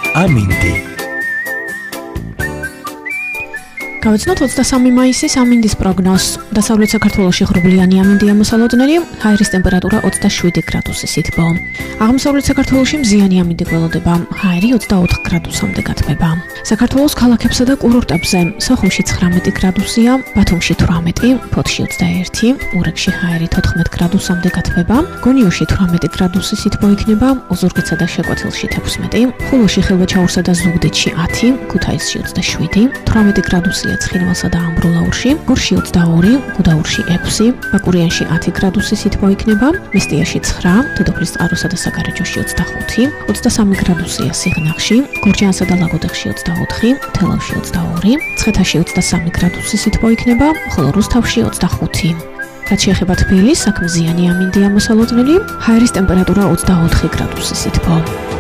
ამინდი. გავიცნოთ 23 მაისის ამინდის პროგნოზს. დასავლეთ საქართველოში ღრუბლიანი ამინდია მოსალოდნელი, ჰაერის ტემპერატურა 27 გრადუსი სითბო. აღმოსავლეთ საქართველოში მზიანი ამინდი გველოდება, ჰაერი 24 გრადუსამდე გათბება. საქართველოს ქალაქებსა და კურორტებზე სოხუმში 19 გრადუსია, ბათუმში 18, ფოთში 21, ურეკში ჰაერი 14 გრადუსამდე გათბება, გონიოში 18 გრადუსი სითბო იქნება, ოზურგეთსა და შეკვეთილში 16, ხულოში, ხილვაჩაურსა და ზუგდიდში 10, ქუთაისში 27, 18 გრადუსია ცხინვალსა და ამბროლაურში, გორში 22, გუდაურში 6, ბაკურიანში 10 გრადუსი სითბო იქნება, მესტიაში 9, დედოფლის წყაროსა და საგარეჯოში 25, 23 გრადუსია სიღნაღში, გორჯიანსა და ლაგოდეხში 24, თელავში 22, ცხეთაში 23 გრადუსი სითბო იქნება, ხოლო რუსთავში 25. რაც შეეხება თბილისს, აქ მზიანი ამინდია მოსალოდნელი, ჰაერის ტემპერატურა 24 გრადუსი სითბო.